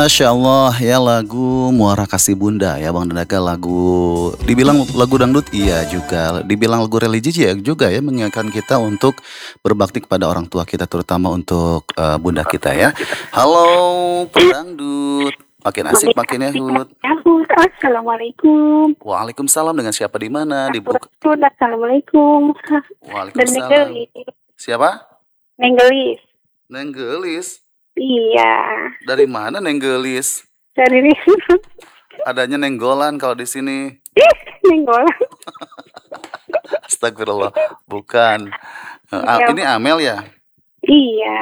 Masya Allah ya lagu Muara Kasih Bunda ya Bang Denaka lagu dibilang lagu dangdut iya juga dibilang lagu religi ya juga ya mengingatkan kita untuk berbakti kepada orang tua kita terutama untuk bunda kita ya. Halo pedangdut makin asik Makin makin ya asik Hud. ya, Hud. Assalamualaikum. Waalaikumsalam dengan siapa di mana di Hud, Assalamualaikum. Dan Waalaikumsalam. Nenggelis. Siapa? Nenggelis. Neng Gelis. Iya. Dari mana Neng Gelis? Dari ini. Adanya Nenggolan kalau di sini. Nenggolan. Astagfirullah, bukan. Iya. Ini Amel ya? Iya.